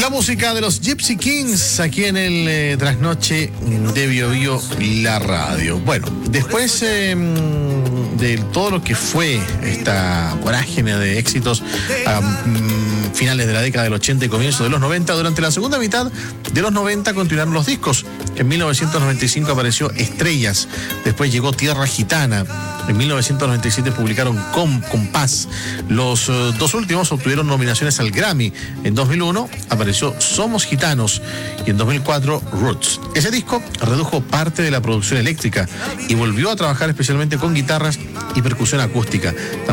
La música de los Gypsy Kings aquí en el Trasnoche de Bio Bio, la radio. Bueno, después de todo lo que fue esta vorágine de éxitos a finales de la década del 80 y comienzos de los 90, durante la segunda mitad de los 90 continuaron los discos. En 1995 apareció Estrellas, después llegó Tierra Gitana. En 1997 publicaron Compás. Los dos últimos obtuvieron nominaciones al Grammy. En 2001 apareció Somos Gitanos y en 2004 Roots. Ese disco redujo parte de la producción eléctrica y volvió a trabajar especialmente con guitarras y percusión acústica.